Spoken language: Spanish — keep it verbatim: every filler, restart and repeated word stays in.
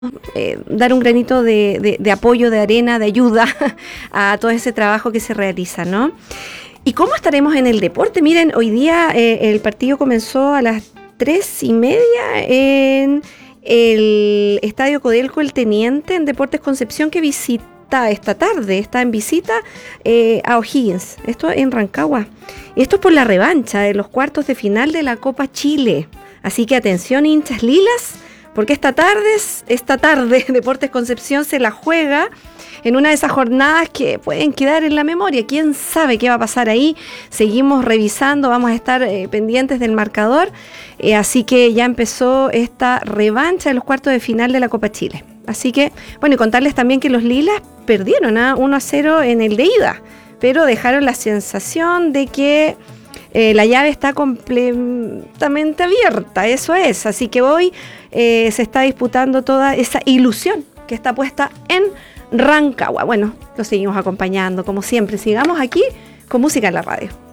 Eh, dar un granito de, de, de apoyo, de arena, de ayuda a todo ese trabajo que se realiza, ¿no? ¿Y cómo estaremos en el deporte? Miren, hoy día eh, el partido comenzó a las tres y media en el Estadio Codelco El Teniente, en Deportes Concepción, que visita esta tarde, está en visita eh, a O'Higgins, esto en Rancagua. Y esto es por la revancha de los cuartos de final de la Copa Chile. Así que atención, hinchas lilas, porque esta tarde, esta tarde Deportes Concepción se la juega en una de esas jornadas que pueden quedar en la memoria. ¿Quién sabe qué va a pasar ahí? Seguimos revisando, vamos a estar eh, pendientes del marcador. Eh, así que ya empezó esta revancha de los cuartos de final de la Copa Chile. Así que, bueno, y contarles también que los lilas perdieron ¿eh? uno a cero en el de ida, pero dejaron la sensación de que Eh, la llave está completamente abierta, eso es. Así que hoy eh, se está disputando toda esa ilusión que está puesta en Rancagua. Bueno, lo seguimos acompañando, como siempre. Sigamos aquí con música en la radio.